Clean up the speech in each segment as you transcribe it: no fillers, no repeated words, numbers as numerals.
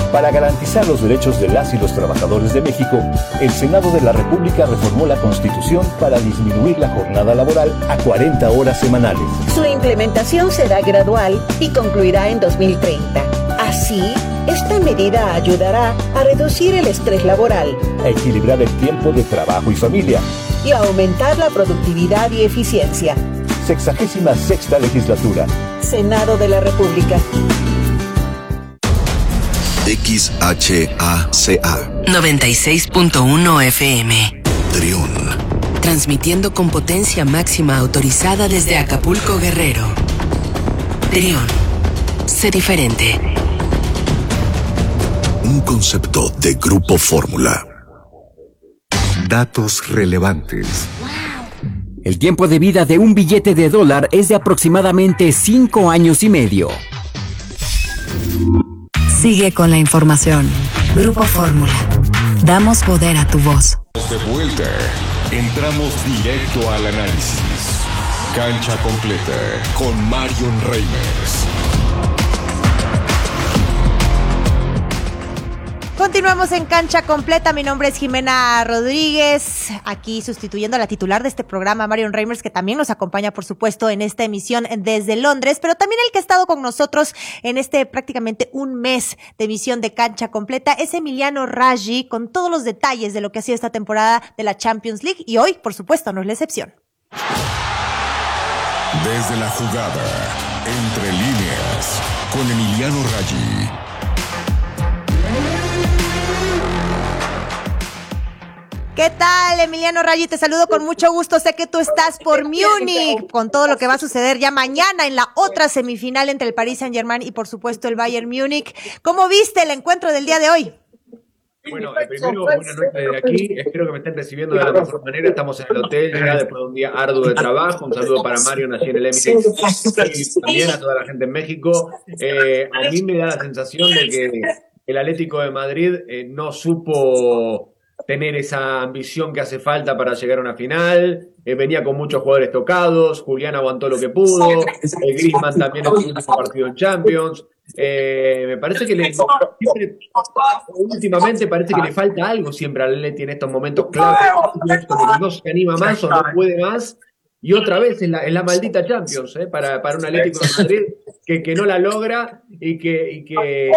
Para garantizar los derechos de las y los trabajadores de México, el Senado de la República reformó la Constitución para disminuir la jornada laboral a 40 horas semanales. Su implementación será gradual y concluirá en 2030. Así, esta medida ayudará a reducir el estrés laboral, a equilibrar el tiempo de trabajo y familia y a aumentar la productividad y eficiencia. 66ª legislatura. Senado de la República. XHACA 96.1 FM. Triun. Transmitiendo con potencia máxima autorizada desde Acapulco, Guerrero. Triun. Sé diferente. Un concepto de Grupo Fórmula. Datos relevantes. El tiempo de vida de un billete de $1 es de aproximadamente 5 años y medio. Sigue con la información. Grupo Fórmula. Damos poder a tu voz. De vuelta. Entramos directo al análisis. Cancha completa con Marion Reimers. Continuamos en Cancha Completa. Mi nombre es Jimena Rodríguez, aquí sustituyendo a la titular de este programa, Marion Reimers, que también nos acompaña, por supuesto, en esta emisión desde Londres, pero también el que ha estado con nosotros en este prácticamente un mes de emisión de Cancha Completa es Emiliano Raggi, con todos los detalles de lo que ha sido esta temporada de la Champions League, y hoy, por supuesto, no es la excepción. Desde la jugada, entre líneas, con Emiliano Raggi. ¿Qué tal, Emiliano Raggi? Te saludo con mucho gusto. Sé que tú estás por Múnich con todo lo que va a suceder ya mañana en la otra semifinal entre el Paris Saint-Germain y, por supuesto, el Bayern Múnich. ¿Cómo viste el encuentro del día de hoy? Bueno, primero, buenas noches desde aquí. Espero que me estén recibiendo de la mejor manera. Estamos en el hotel ya después de un día arduo de trabajo. Un saludo para Marion allí en el Emirates y también a toda la gente en México. A mí me da la sensación de que el Atlético de Madrid no supo tener esa ambición que hace falta para llegar a una final. Venía con muchos jugadores tocados. Julián aguantó lo que pudo. Griezmann también en su último partido en Champions. Me parece que últimamente parece que le falta algo siempre al Atleti en estos momentos clave. No se anima más o no puede más. Y otra vez es la maldita Champions, para un Atlético de Madrid que no la logra y que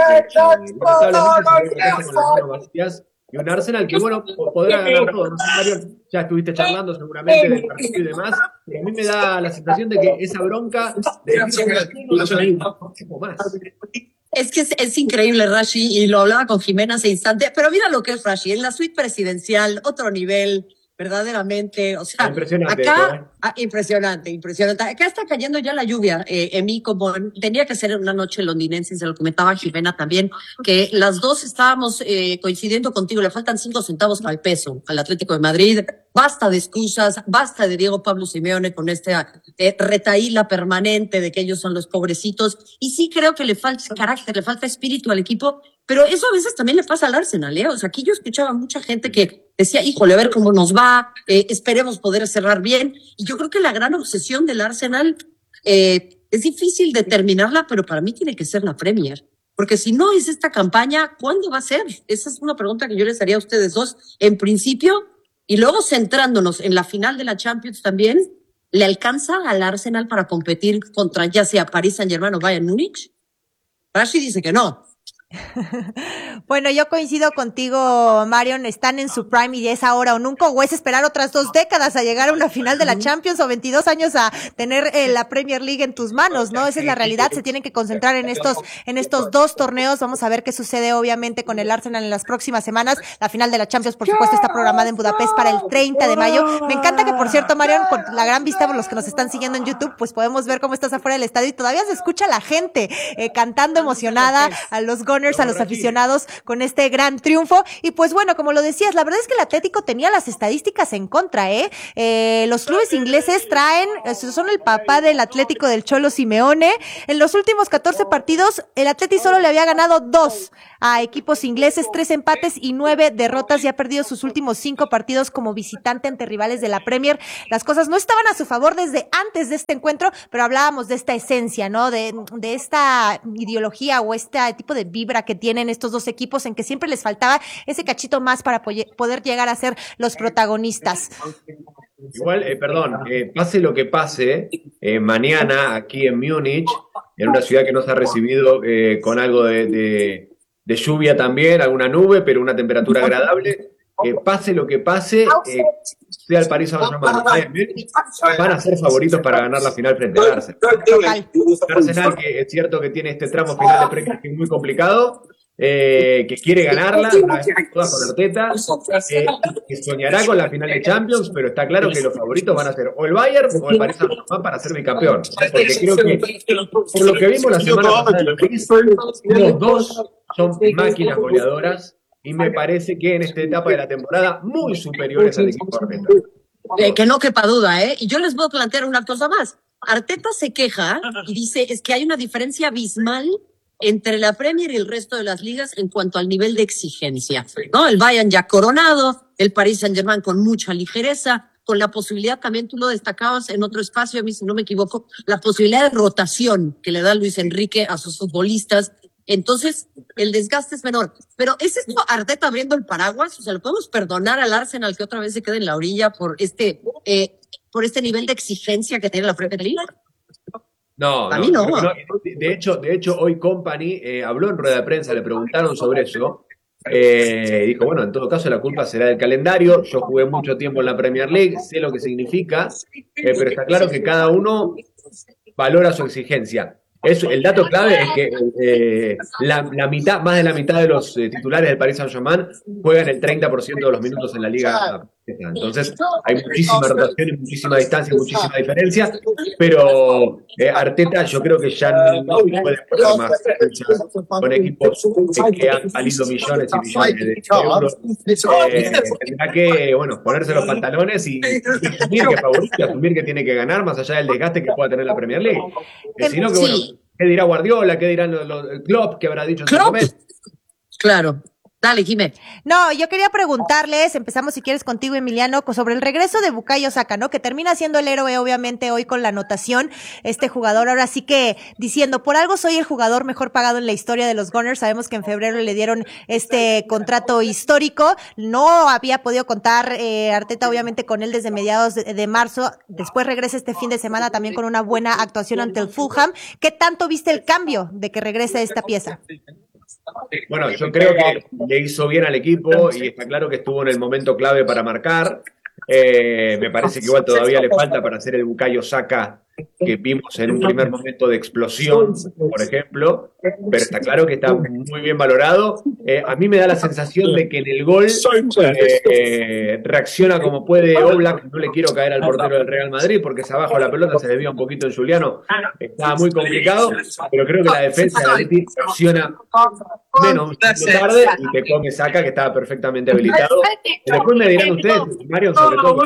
y un Arsenal que, bueno, podrá ganar todo. No sé, Mario, ya estuviste charlando seguramente del partido y demás, pero a mí me da la sensación de que esa bronca de un poco más. Es que es increíble, Raggi, y lo hablaba con Jimena hace instante, pero mira lo que es Raggi, en la suite presidencial, otro nivel, verdaderamente, o sea, impresionante, acá, impresionante. Acá está cayendo ya la lluvia, Emi, como tenía que ser una noche londinense, se lo comentaba Jimena también, que las dos estábamos coincidiendo contigo, le faltan 5 centavos al peso al Atlético de Madrid, basta de excusas, basta de Diego Pablo Simeone con este retaíla permanente de que ellos son los pobrecitos, y sí creo que le falta carácter, le falta espíritu al equipo, pero eso a veces también le pasa al Arsenal, O sea, aquí yo escuchaba a mucha gente que decía, híjole, a ver cómo nos va, esperemos poder cerrar bien. Y yo creo que la gran obsesión del Arsenal es difícil determinarla, pero para mí tiene que ser la Premier. Porque si no es esta campaña, ¿cuándo va a ser? Esa es una pregunta que yo les haría a ustedes dos. En principio, y luego centrándonos en la final de la Champions también, ¿le alcanza al Arsenal para competir contra ya sea Paris Saint-Germain o Bayern Múnich? Raggi dice que no. Bueno, yo coincido contigo, Marion, están en su prime y es ahora o nunca, o es esperar otras 2 décadas a llegar a una final de la Champions o 22 años a tener la Premier League en tus manos, ¿no? Esa es la realidad, se tienen que concentrar en estos 2 torneos. Vamos a ver qué sucede obviamente con el Arsenal en las próximas semanas. La final de la Champions, por supuesto, está programada en Budapest para el 30 de mayo. Me encanta que, por cierto, Marion, con la gran vista por los que nos están siguiendo en YouTube, pues podemos ver cómo estás afuera del estadio y todavía se escucha la gente cantando emocionada, a los Gunners, a los aficionados con este gran triunfo. Y pues bueno, como lo decías, la verdad es que el Atlético tenía las estadísticas en contra, los clubes ingleses son el papá del Atlético del Cholo Simeone. En los últimos 14 partidos, el Atlético solo le había ganado 2 a equipos ingleses, 3 empates y 9 derrotas, y ha perdido sus últimos 5 partidos como visitante ante rivales de la Premier. Las cosas no estaban a su favor desde antes de este encuentro, pero hablábamos de esta esencia, ¿no? De esta ideología o este tipo de vibra vibra que tienen estos dos equipos, en que siempre les faltaba ese cachito más para poder llegar a ser los protagonistas. Igual, pase lo que pase, mañana aquí en Múnich, en una ciudad que nos ha recibido con algo de lluvia también, alguna nube, pero una temperatura agradable, pase lo que pase, sea el Paris Saint-Germain o Bayern Múnich, van a ser favoritos para ganar la final frente al Arsenal. Arsenal, que es cierto que tiene este tramo final de Premier League muy complicado, que quiere ganarla una vez por todas con Arteta, que soñará con la final de Champions, pero está claro que los favoritos van a ser o el Bayern o el Paris Saint-Germain para ser bicampeón, porque creo que por lo que vimos la semana pasada los dos son máquinas goleadoras y me parece que en esta etapa de la temporada muy superiores al equipo Arteta. Que no quepa duda, ¿eh? Y yo les voy a plantear una cosa más. Arteta se queja y dice es que hay una diferencia abismal entre la Premier y el resto de las ligas en cuanto al nivel de exigencia, ¿no? El Bayern ya coronado, el Paris Saint-Germain con mucha ligereza, con la posibilidad, también tú lo destacabas en otro espacio, a mí si no me equivoco, la posibilidad de rotación que le da Luis Enrique a sus futbolistas. Entonces, el desgaste es menor. Pero ¿es esto Arteta abriendo el paraguas? O sea, ¿lo podemos perdonar al Arsenal que otra vez se quede en la orilla por este nivel de exigencia que tiene la Premier League? No, a mí no. De hecho, hoy Company habló en rueda de prensa, le preguntaron sobre eso. Dijo, bueno, en todo caso la culpa será del calendario. Yo jugué mucho tiempo en la Premier League, sé lo que significa, pero está claro que cada uno valora su exigencia. El dato clave es que la mitad, más de la mitad de los titulares del Paris Saint-Germain juegan el 30% de los minutos en la liga. Entonces hay muchísima rotación y muchísima distancia y muchísima diferencia, pero Arteta yo creo que ya no puede jugar más con equipos que han valido millones y millones de euros. Tendrá que ponerse los pantalones y asumir que es favorito y asumir que tiene que ganar más allá del desgaste que pueda tener la Premier League. Si no, ¿qué dirá Guardiola? ¿Qué dirán los Klopp? ¿Qué habrá dicho en su momento? Claro. Dale, Jimé. No, yo quería preguntarles, empezamos si quieres contigo, Emiliano, sobre el regreso de Bukayo Saka, ¿no? Que termina siendo el héroe, obviamente, hoy con la anotación, este jugador, ahora sí que diciendo, por algo soy el jugador mejor pagado en la historia de los Gunners, sabemos que en febrero le dieron este contrato histórico, no había podido contar Arteta, obviamente, con él desde mediados de marzo, después regresa este fin de semana también con una buena actuación ante el Fulham. ¿Qué tanto viste el cambio de que regrese esta pieza? Bueno, yo creo que le hizo bien al equipo y está claro que estuvo en el momento clave para marcar. Me parece que igual todavía le falta para hacer el Bukayo Saka que vimos en un primer momento de explosión, por ejemplo, pero está claro que está muy bien valorado. A mí me da la sensación de que en el gol reacciona como puede Oblak. No le quiero caer al portero del Real Madrid porque se abajo la pelota, se desvía un poquito en Juliano, estaba muy complicado, pero creo que la defensa de Atleti reacciona menos tarde y te come Saka, que estaba perfectamente habilitado. Después me dirán ustedes, Mario, sobre todo,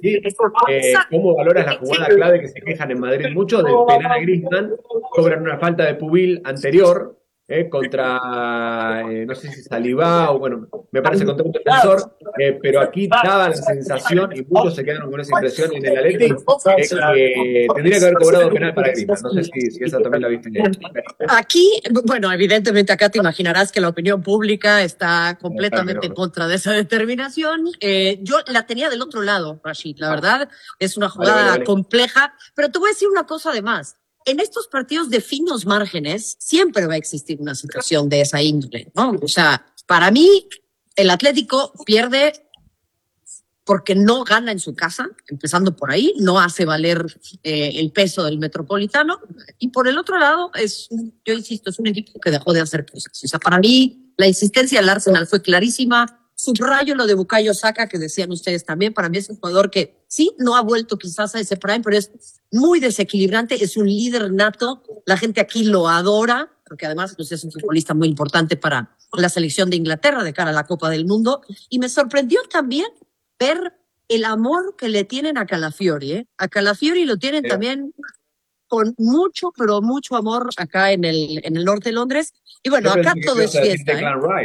cómo valoras la jugada clave que se quejan en Madrid mucho del penal a Griezmann, cobran una falta de Pubil anterior contra, no sé si Saliba o me parece contra un defensor, pero aquí daba la sensación, y muchos se quedaron con esa impresión en el Atleti, que tendría que haber cobrado penal para Griezmann. No sé si esa también la viste. Aquí, evidentemente acá te imaginarás que la opinión pública está completamente en contra de esa determinación. Yo la tenía del otro lado, Rashid, la verdad, es una jugada compleja, pero te voy a decir una cosa además. En estos partidos de finos márgenes siempre va a existir una situación de esa índole, ¿no? O sea, para mí el Atlético pierde porque no gana en su casa, empezando por ahí, no hace valer el peso del Metropolitano, y por el otro lado yo insisto, es un equipo que dejó de hacer cosas. O sea, para mí la insistencia del Arsenal fue clarísima. Subrayo lo de Bukayo Saka, que decían ustedes también. Para mí es un jugador que sí, no ha vuelto quizás a ese prime, pero es muy desequilibrante, es un líder nato. La gente aquí lo adora, porque además es un futbolista muy importante para la selección de Inglaterra de cara a la Copa del Mundo. Y me sorprendió también ver el amor que le tienen a Calafiori. A Calafiori lo tienen también con mucho, pero mucho amor acá en el norte de Londres. Y bueno, acá todo es fiesta.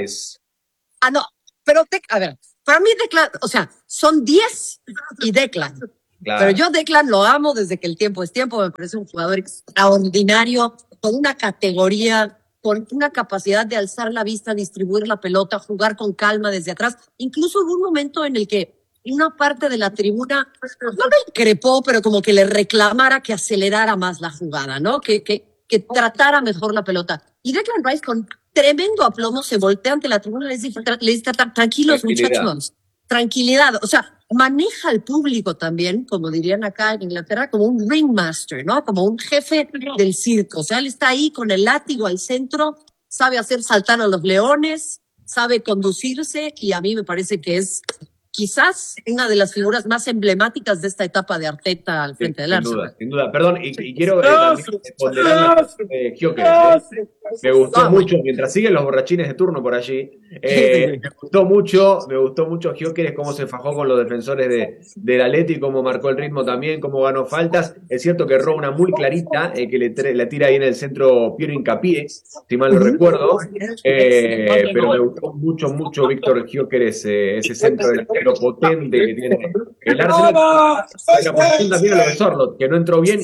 No. Pero, a ver, para mí Declan, o sea, son 10 y Declan. Claro. Pero yo Declan lo amo desde que el tiempo es tiempo. Me parece un jugador extraordinario, con una categoría con una capacidad de alzar la vista, distribuir la pelota, jugar con calma desde atrás. Incluso hubo un momento en el que una parte de la tribuna no le increpó, pero como que le reclamara que acelerara más la jugada, ¿no? Que tratara mejor la pelota. Y Declan Rice con tremendo aplomo se voltea ante la tribuna y le dice tranquilos muchachos, tranquilidad. O sea, maneja al público también, como dirían acá en Inglaterra, como un ringmaster, ¿no? Como un jefe del circo. O sea, él está ahí con el látigo al centro, sabe hacer saltar a los leones, sabe conducirse, y a mí me parece que es quizás una de las figuras más emblemáticas de esta etapa de Arteta al frente del Arsenal. Sin duda. Perdón, y quiero también ponderar Gyökeres. Me gustó mucho, mientras siguen los borrachines de turno por allí, me gustó mucho Gyökeres, cómo se fajó con los defensores del Atleti, cómo marcó el ritmo también, cómo ganó faltas. Es cierto que erró una muy clarita, que le tira ahí en el centro Piero Hincapié, si mal no recuerdo, pero me gustó mucho Víctor Gyökeres, ese centro delantero potente que tiene el Arsenal. La posición también a lo de Sorloth, que no entró bien y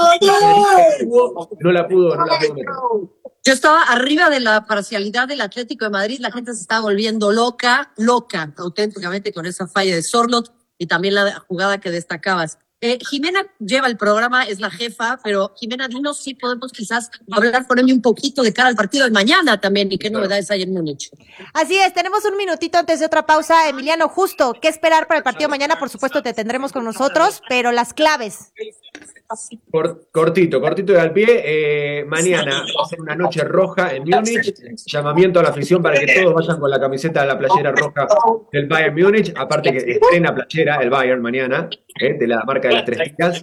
erró, no la pudo meter. Yo estaba arriba de la parcialidad del Atlético de Madrid, la gente se estaba volviendo loca, auténticamente, con esa falla de Sorloth y también la jugada que destacabas. Jimena lleva el programa, es la jefa, pero Jimena, dinos si podemos quizás hablar con ella un poquito de cara al partido de mañana también, y qué novedades hay en Múnich. Así es, tenemos un minutito antes de otra pausa. Emiliano, justo, ¿qué esperar para el partido de mañana? Por supuesto te tendremos con nosotros, pero las claves. Cortito y al pie. Mañana va a ser una noche roja en Múnich. Llamamiento a la afición para que todos vayan con la camiseta de la playera roja del Bayern Múnich. Aparte que estrena playera el Bayern mañana, de la marca de las 3 ligas,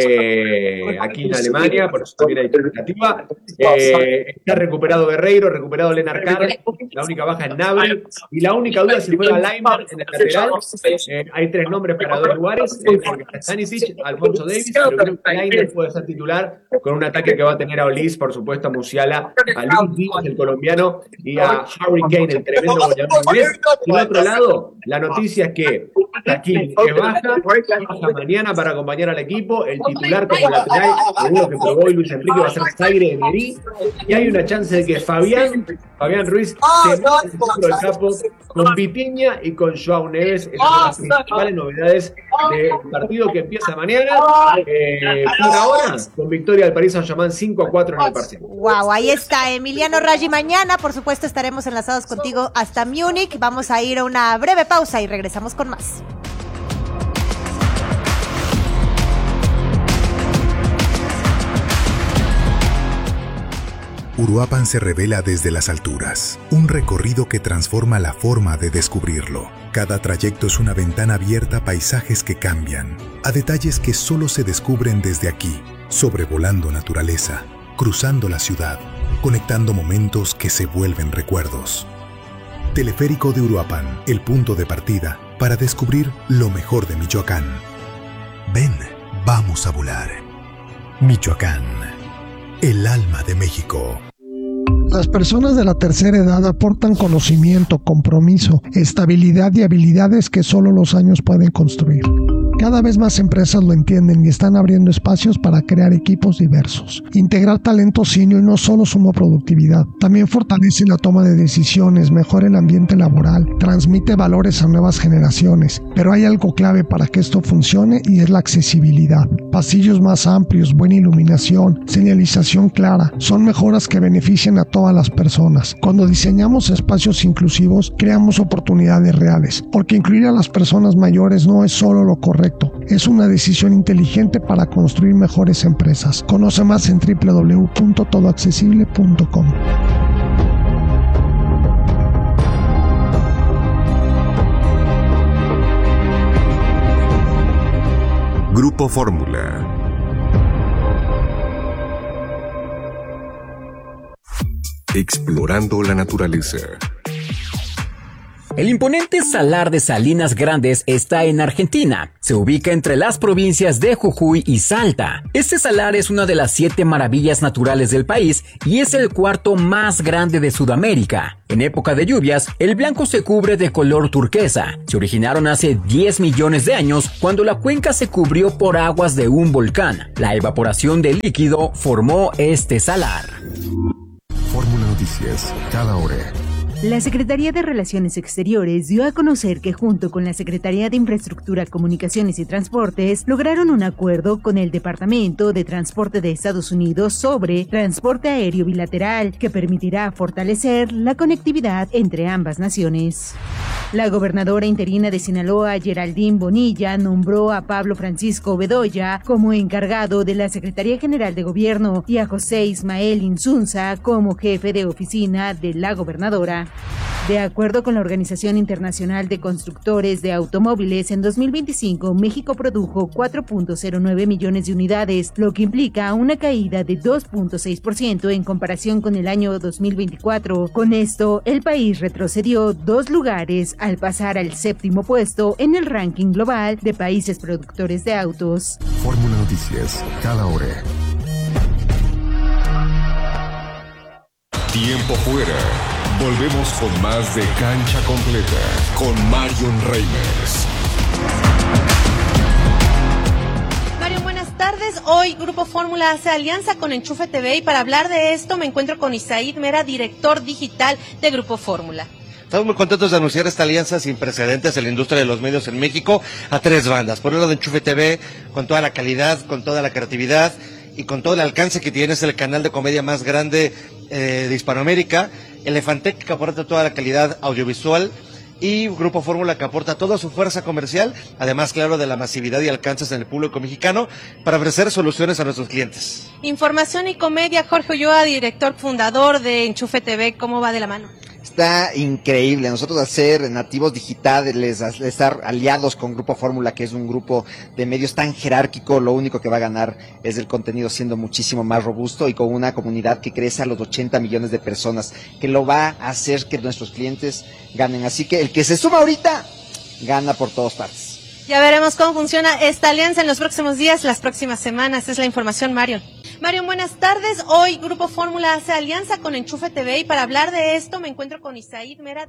aquí en Alemania, por eso también hay expectativa. Está recuperado Guerreiro, recuperado Lennart Carr, la única baja es Gnabry, y la única duda es si juega Laimer en el lateral. Hay 3 nombres para 2 lugares, porque está Stanisic, Alphonso Davies, pero creo que Laimer puede ser titular con un ataque que va a tener a Olise, por supuesto, a Musiala, a Luis Díaz, el colombiano, y a Harry Kane, el tremendo goleador inglés. Y por otro lado, la noticia es que Hakim, que baja mañana para acompañar al equipo. El titular como lateral, seguro que probó, y Luis Enrique va a ser Zaire Emery, y hay una chance de que Fabián Ruiz se meta en el centro del campo con Vitinha y con Joao Neves. Esas son las principales novedades del partido que empieza mañana. Por ahora, con victoria del Paris Saint-Germain 5-4 en el parcial. Wow, ahí está Emiliano Raggi. Mañana, por supuesto, estaremos enlazados contigo hasta Múnich. Vamos a ir a una breve pausa y regresamos con más. Uruapan se revela desde las alturas, un recorrido que transforma la forma de descubrirlo. Cada trayecto es una ventana abierta a paisajes que cambian, a detalles que solo se descubren desde aquí, sobrevolando naturaleza, cruzando la ciudad, conectando momentos que se vuelven recuerdos. Teleférico de Uruapan, el punto de partida para descubrir lo mejor de Michoacán. Ven, vamos a volar. Michoacán, el alma de México. Las personas de la tercera edad aportan conocimiento, compromiso, estabilidad y habilidades que solo los años pueden construir. Cada vez más empresas lo entienden y están abriendo espacios para crear equipos diversos. Integrar talento senior no solo suma productividad, también fortalece la toma de decisiones, mejora el ambiente laboral, transmite valores a nuevas generaciones. Pero hay algo clave para que esto funcione y es la accesibilidad. Pasillos más amplios, buena iluminación, señalización clara, son mejoras que benefician a todas las personas. Cuando diseñamos espacios inclusivos, creamos oportunidades reales, porque incluir a las personas mayores no es solo lo correcto, es una decisión inteligente para construir mejores empresas. Conoce más en www.todoaccesible.com. Grupo Fórmula. Explorando la naturaleza. El imponente Salar de Salinas Grandes está en Argentina. Se ubica entre las provincias de Jujuy y Salta. Este salar es una de las 7 maravillas naturales del país y es el 4º más grande de Sudamérica. En época de lluvias, el blanco se cubre de color turquesa. Se originaron hace 10 millones de años cuando la cuenca se cubrió por aguas de un volcán. La evaporación del líquido formó este salar. Fórmula Noticias. Noticias, cada hora. La Secretaría de Relaciones Exteriores dio a conocer que junto con la Secretaría de Infraestructura, Comunicaciones y Transportes lograron un acuerdo con el Departamento de Transporte de Estados Unidos sobre transporte aéreo bilateral que permitirá fortalecer la conectividad entre ambas naciones. La gobernadora interina de Sinaloa, Geraldine Bonilla, nombró a Pablo Francisco Bedoya como encargado de la Secretaría General de Gobierno y a José Ismael Insunza como jefe de oficina de la gobernadora. De acuerdo con la Organización Internacional de Constructores de Automóviles, en 2025 México produjo 4.09 millones de unidades, lo que implica una caída de 2.6% en comparación con el año 2024. Con esto, el país retrocedió 2 lugares al pasar al 7º puesto en el ranking global de países productores de autos. Fórmula Noticias, cada hora. Tiempo fuera. Volvemos con más de Cancha Completa con Marion Reimers. Marion, buenas tardes. Hoy Grupo Fórmula hace alianza con Enchufe TV y para hablar de esto me encuentro con Isaid Mera, director digital de Grupo Fórmula. Estamos muy contentos de anunciar esta alianza sin precedentes en la industria de los medios en México a 3 bandas. Por un lado, Enchufe TV, con toda la calidad, con toda la creatividad y con todo el alcance que tiene, es el canal de comedia más grande de Hispanoamérica. Elefantec, que aporta toda la calidad audiovisual, y Grupo Fórmula, que aporta toda su fuerza comercial, además, claro, de la masividad y alcances en el público mexicano, para ofrecer soluciones a nuestros clientes. Información y comedia, Jorge Ulloa, director fundador de Enchufe TV, ¿cómo va de la mano? Está increíble. Nosotros, al ser nativos digitales, al estar aliados con Grupo Fórmula, que es un grupo de medios tan jerárquico, lo único que va a ganar es el contenido siendo muchísimo más robusto y con una comunidad que crece a los 80 millones de personas, que lo va a hacer que nuestros clientes ganen. Así que el que se suma ahorita, gana por todas partes. Ya veremos cómo funciona esta alianza en los próximos días, las próximas semanas. Es la información, Marion. Marion, buenas tardes. Hoy Grupo Fórmula hace alianza con Enchufe TV y para hablar de esto me encuentro con Isaid Mera.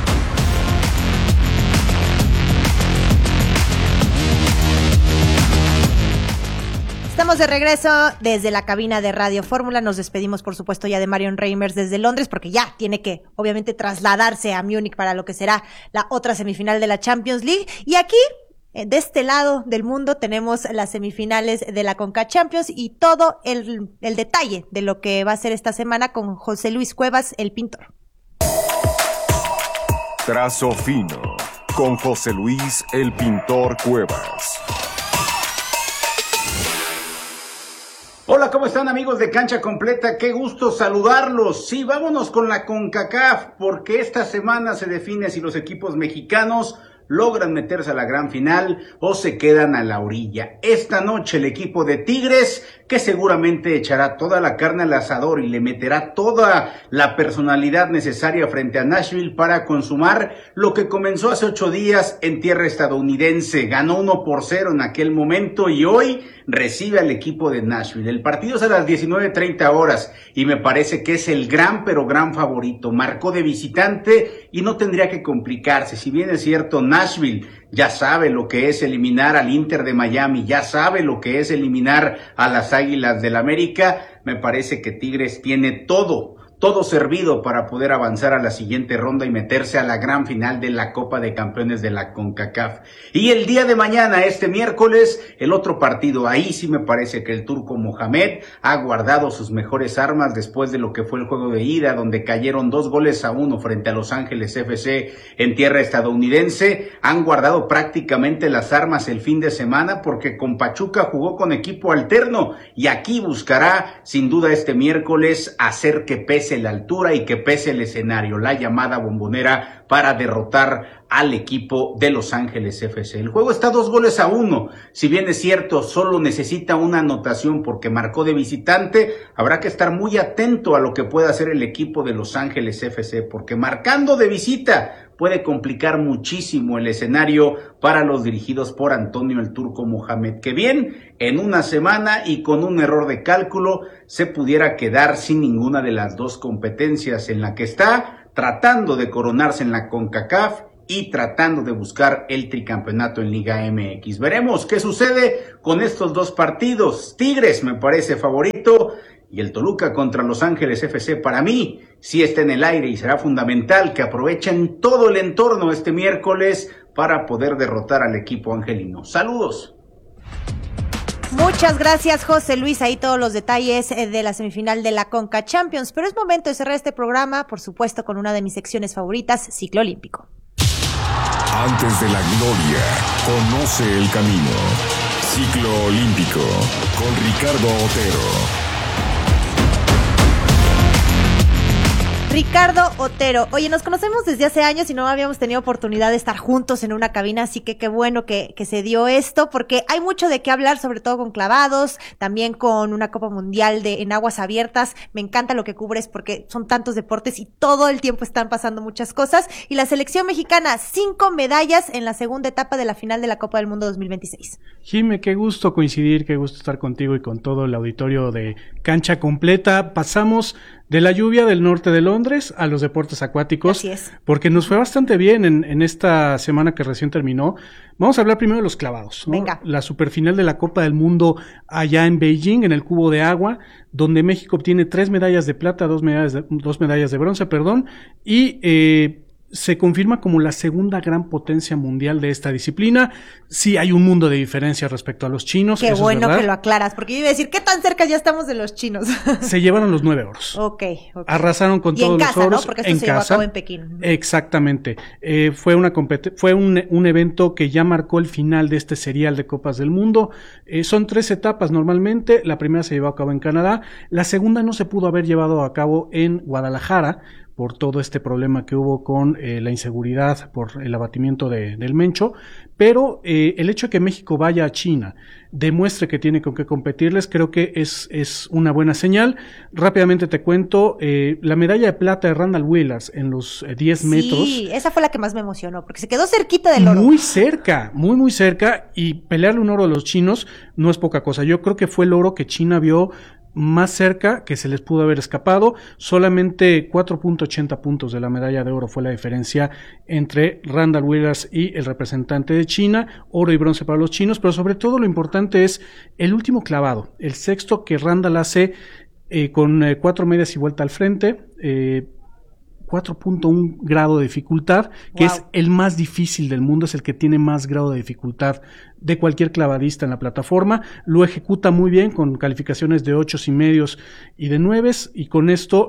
Estamos de regreso desde la cabina de Radio Fórmula. Nos despedimos, por supuesto, ya de Marion Reimers desde Londres, porque ya tiene que, obviamente, trasladarse a Múnich para lo que será la otra semifinal de la Champions League. Y aquí, de este lado del mundo, tenemos las semifinales de la Conca Champions y todo el detalle de lo que va a ser esta semana con José Luis Cuevas, el pintor. Trazo fino con José Luis, el pintor Cuevas. Hola, ¿cómo están, amigos de Cancha Completa? Qué gusto saludarlos. Sí, vámonos con la CONCACAF, porque esta semana se define si los equipos mexicanos logran meterse a la gran final o se quedan a la orilla. Esta noche el equipo de Tigres, que seguramente echará toda la carne al asador y le meterá toda la personalidad necesaria frente a Nashville para consumar lo que comenzó hace 8 días en tierra estadounidense. Ganó 1-0 en aquel momento y hoy recibe al equipo de Nashville. El partido es a las 19:30 horas y me parece que es el gran, pero gran favorito. Marcó de visitante y no tendría que complicarse. Si bien es cierto, Nashville ya sabe lo que es eliminar al Inter de Miami, ya sabe lo que es eliminar a las Águilas del América, me parece que Tigres tiene todo servido para poder avanzar a la siguiente ronda y meterse a la gran final de la Copa de Campeones de la CONCACAF. Y el día de mañana, este miércoles, el otro partido. Ahí sí me parece que el turco Mohamed ha guardado sus mejores armas después de lo que fue el juego de ida, donde cayeron 2-1 frente a Los Ángeles FC en tierra estadounidense. Han guardado prácticamente las armas el fin de semana porque con Pachuca jugó con equipo alterno y aquí buscará sin duda este miércoles hacer que pese la altura y que pese el escenario, la llamada bombonera, para derrotar al equipo de Los Ángeles FC. El juego está 2-1. Si bien es cierto, solo necesita una anotación porque marcó de visitante, habrá que estar muy atento a lo que pueda hacer el equipo de Los Ángeles FC, porque marcando de visita puede complicar muchísimo el escenario para los dirigidos por Antonio el Turco Mohamed, que bien, en una semana y con un error de cálculo se pudiera quedar sin ninguna de las dos competencias en la que está, tratando de coronarse en la CONCACAF y tratando de buscar el tricampeonato en Liga MX. Veremos qué sucede con estos dos partidos. Tigres me parece favorito y el Toluca contra Los Ángeles FC, para mí, sí está en el aire y será fundamental que aprovechen todo el entorno este miércoles para poder derrotar al equipo angelino. ¡Saludos! Muchas gracias, José Luis. Ahí todos los detalles de la semifinal de la Conca Champions. Pero es momento de cerrar este programa, por supuesto, con una de mis secciones favoritas, Ciclo Olímpico. Antes de la gloria, conoce el camino. Ciclo Olímpico con Ricardo Otero. Ricardo Otero, oye, nos conocemos desde hace años y no habíamos tenido oportunidad de estar juntos en una cabina, así que qué bueno que se dio esto, porque hay mucho de qué hablar, sobre todo con clavados, también con una Copa Mundial en aguas abiertas. Me encanta lo que cubres porque son tantos deportes y todo el tiempo están pasando muchas cosas. Y la selección mexicana, 5 medallas en la segunda etapa de la final de la Copa del Mundo 2026. Jime, qué gusto coincidir, qué gusto estar contigo y con todo el auditorio de Cancha Completa. Pasamos de la lluvia del norte de Londres a los deportes acuáticos. Así es. Porque nos fue bastante bien en esta semana que recién terminó. Vamos a hablar primero de los clavados, ¿no? Venga. La superfinal de la Copa del Mundo allá en Beijing, en el cubo de agua, donde México obtiene 3 medallas de plata, 2 medallas de bronce, y se confirma como la segunda gran potencia mundial de esta disciplina. Sí hay un mundo de diferencia respecto a los chinos. Qué eso bueno es que lo aclaras, porque yo iba a decir, ¿qué tan cerca ya estamos de los chinos? Se llevaron los 9 oros. Okay. Arrasaron con todos los oros. Y en casa, ¿no? Porque esto se llevó a cabo en Pekín. Exactamente. Fue un evento que ya marcó el final de este serial de Copas del Mundo. Son 3 etapas normalmente. La primera se llevó a cabo en Canadá. La segunda no se pudo haber llevado a cabo en Guadalajara, por todo este problema que hubo con la inseguridad por el abatimiento del Mencho, pero el hecho de que México vaya a China, demuestre que tiene con qué competirles, creo que es una buena señal. Rápidamente te cuento, la medalla de plata de Randall Willars en los 10 metros. Sí, esa fue la que más me emocionó, porque se quedó cerquita del oro. Muy cerca, muy cerca, y pelearle un oro a los chinos no es poca cosa. Yo creo que fue el oro que China vio más cerca, que se les pudo haber escapado. Solamente 4.80 puntos de la medalla de oro fue la diferencia entre Randall Willars y el representante de China. Oro y bronce para los chinos, pero sobre todo lo importante es el último clavado, el sexto que Randall hace con 4 medias y vuelta al frente, 4.1 grado de dificultad, que es el más difícil del mundo, es el que tiene más grado de dificultad de cualquier clavadista en la plataforma. Lo ejecuta muy bien con calificaciones de 8.5 y de 9, y con estos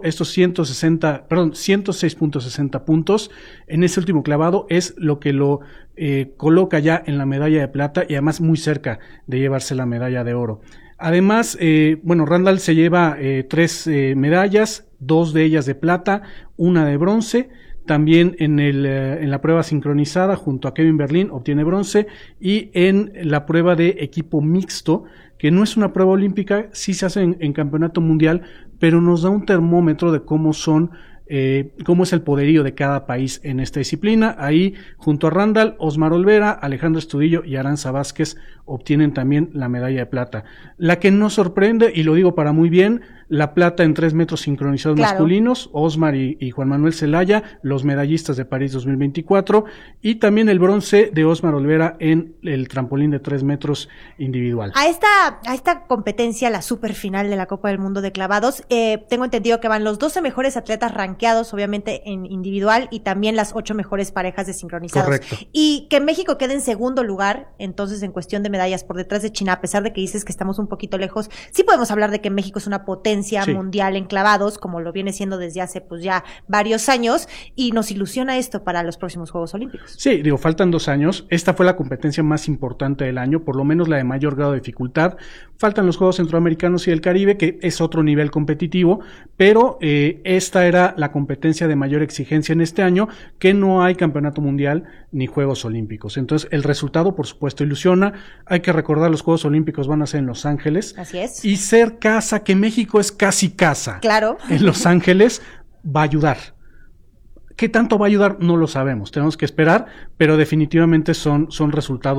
106.60 puntos en ese último clavado es lo que lo coloca ya en la medalla de plata y además muy cerca de llevarse la medalla de oro. Además, Randall se lleva 3 medallas, 2 de ellas de plata, 1 de bronce. También en la prueba sincronizada junto a Kevin Berlín obtiene bronce, y en la prueba de equipo mixto, que no es una prueba olímpica, sí se hace en campeonato mundial, pero nos da un termómetro de cómo es el poderío de cada país en esta disciplina. Ahí, junto a Randall, Osmar Olvera, Alejandro Estudillo y Aranza Vázquez obtienen también la medalla de plata. La que nos sorprende, y lo digo para muy bien, la plata en 3 metros sincronizados masculinos, Osmar y Juan Manuel Zelaya, los medallistas de París 2024, y también el bronce de Osmar Olvera en el trampolín de 3 metros individual. A esta competencia, la superfinal de la Copa del Mundo de clavados, tengo entendido que van los 12 mejores atletas rankeados, obviamente en individual, y también las 8 mejores parejas de sincronizados. Correcto. Y que México quede en segundo lugar, entonces, en cuestión de medallas por detrás de China, a pesar de que dices que estamos un poquito lejos, sí podemos hablar de que México es una potencia mundial en clavados, como lo viene siendo desde hace pues ya varios años, y nos ilusiona esto para los próximos Juegos Olímpicos. Sí, faltan 2 años. Esta fue la competencia más importante del año, por lo menos la de mayor grado de dificultad. Faltan los Juegos Centroamericanos y del Caribe, que es otro nivel competitivo, pero esta era la competencia de mayor exigencia en este año, que no hay campeonato mundial ni Juegos Olímpicos. Entonces, el resultado, por supuesto, ilusiona. Hay que recordar, los Juegos Olímpicos van a ser en Los Ángeles. Así es. Y ser casa, que México es casi casa. Claro. En Los Ángeles va a ayudar. ¿Qué tanto va a ayudar? No lo sabemos, tenemos que esperar, pero definitivamente son resultados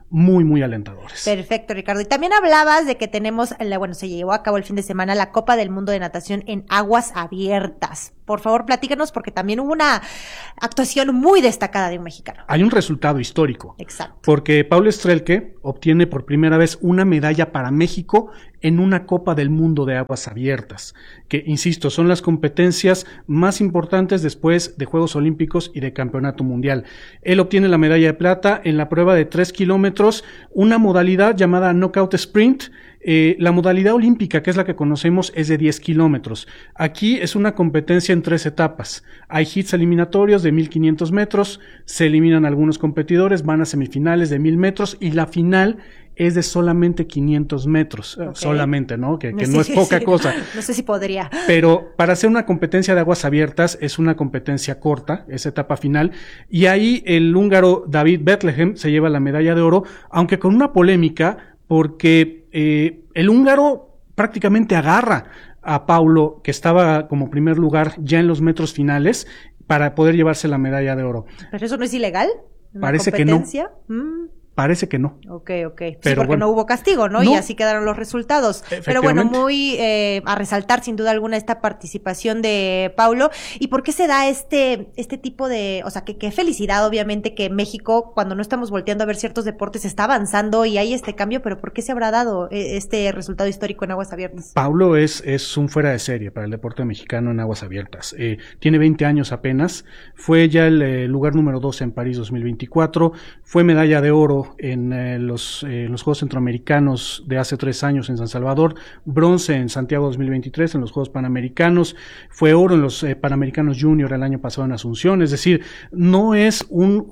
muy, muy alentadores. Perfecto, Ricardo. Y también hablabas de que tenemos, se llevó a cabo el fin de semana la Copa del Mundo de Natación en aguas abiertas. Por favor, platícanos, porque también hubo una actuación muy destacada de un mexicano. Hay un resultado histórico. Exacto. Porque Paulo Strelke obtiene por primera vez una medalla para México en una Copa del Mundo de aguas abiertas, que, insisto, son las competencias más importantes después de Juegos Olímpicos y de Campeonato Mundial. Él obtiene la medalla de plata en la prueba de 3 kilómetros, una modalidad llamada Knockout Sprint. La modalidad olímpica, que es la que conocemos, es de 10 kilómetros. Aquí es una competencia en 3 etapas. Hay hits eliminatorios de 1500 metros, se eliminan algunos competidores, van a semifinales de 1000 metros y la final es de solamente 500 metros. Okay. Solamente, ¿no? Que no es poca cosa. No sé si podría. Pero para hacer una competencia de aguas abiertas es una competencia corta, esa etapa final, y ahí el húngaro David Bethlehem se lleva la medalla de oro, aunque con una polémica, porque el húngaro prácticamente agarra a Paulo, que estaba como primer lugar ya en los metros finales, para poder llevarse la medalla de oro. ¿Pero eso no es ilegal? Parece que no. Parece que no. Ok. Sí, porque bueno, no hubo castigo, ¿no? Y así quedaron los resultados. Pero bueno, muy a resaltar sin duda alguna esta participación de Paulo. ¿Y por qué se da este tipo de, o sea, qué felicidad obviamente que México, cuando no estamos volteando a ver ciertos deportes, está avanzando y hay este cambio, pero ¿por qué se habrá dado este resultado histórico en aguas abiertas? Paulo es un fuera de serie para el deporte mexicano en aguas abiertas. Tiene 20 años apenas, fue ya el lugar número 12 en París 2024, fue medalla de oro en los Juegos Centroamericanos de hace 3 años en San Salvador, bronce en Santiago 2023 en los Juegos Panamericanos, fue oro en los Panamericanos Junior el año pasado en Asunción. Es decir, no es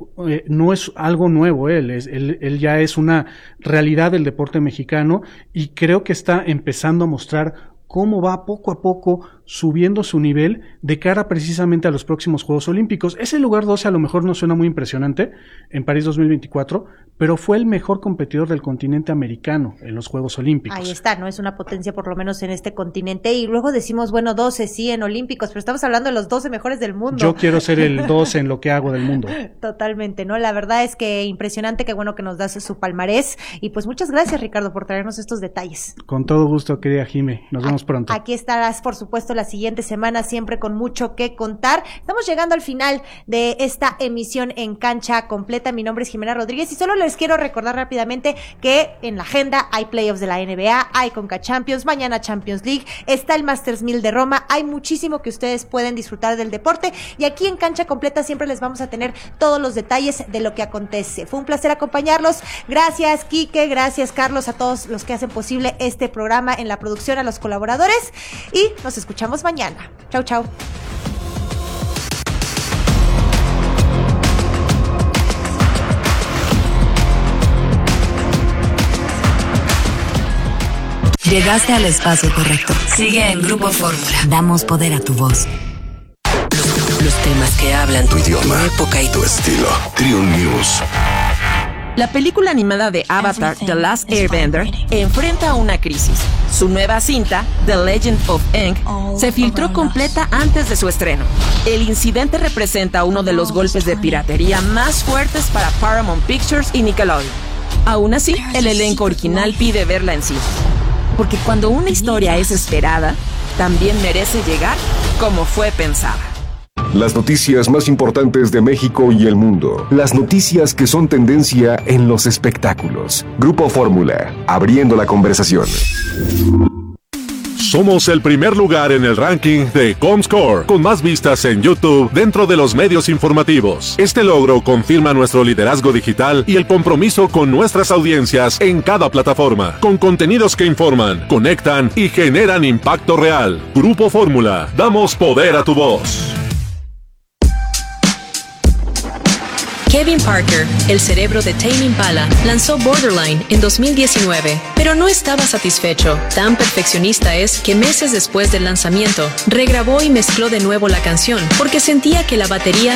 algo nuevo. Él ya es una realidad del deporte mexicano y creo que está empezando a mostrar cómo va poco a poco subiendo su nivel de cara precisamente a los próximos Juegos Olímpicos. Ese lugar 12 a lo mejor no suena muy impresionante en París 2024, pero fue el mejor competidor del continente americano en los Juegos Olímpicos. Ahí está, ¿no? Es una potencia por lo menos en este continente y luego decimos, bueno, 12 sí en Olímpicos, pero estamos hablando de los 12 mejores del mundo. Yo quiero ser el 12 en lo que hago del mundo. Totalmente, ¿no? La verdad es que impresionante, qué bueno que nos das su palmarés y pues muchas gracias, Ricardo, por traernos estos detalles. Con todo gusto, querida Jime. Nos vemos pronto. Aquí estarás, por supuesto, la siguiente semana, siempre con mucho que contar. Estamos llegando al final de esta emisión en Cancha Completa. Mi nombre es Jimena Rodríguez y solo les quiero recordar rápidamente que en la agenda hay playoffs de la NBA, hay Conca Champions, mañana Champions League, está el Masters 1000 de Roma, hay muchísimo que ustedes pueden disfrutar del deporte y aquí en Cancha Completa siempre les vamos a tener todos los detalles de lo que acontece. Fue un placer acompañarlos. Gracias, Quique, gracias, Carlos, a todos los que hacen posible este programa en la producción, a los colaboradores y nos escuchamos mañana. Chau, chau. Llegaste al espacio correcto. Sigue en Grupo Fórmula. Damos poder a tu voz. Los temas que hablan tu idioma, tu época y tu estilo. Triun News. La película animada de Avatar, The Last Airbender, enfrenta una crisis. Su nueva cinta, The Legend of Aang, se filtró completa antes de su estreno. El incidente representa uno de los golpes de piratería más fuertes para Paramount Pictures y Nickelodeon. Aún así, el elenco original pide verla en cine. Porque cuando una historia es esperada, también merece llegar como fue pensada. Las noticias más importantes de México y el mundo. Las noticias que son tendencia en los espectáculos. Grupo Fórmula, abriendo la conversación. Somos el primer lugar en el ranking de Comscore, con más vistas en YouTube dentro de los medios informativos. Este logro confirma nuestro liderazgo digital y el compromiso con nuestras audiencias en cada plataforma, con contenidos que informan, conectan y generan impacto real. Grupo Fórmula, damos poder a tu voz. Kevin Parker, el cerebro de Tame Impala, lanzó Borderline en 2019, pero no estaba satisfecho. Tan perfeccionista es que meses después del lanzamiento, regrabó y mezcló de nuevo la canción, porque sentía que la batería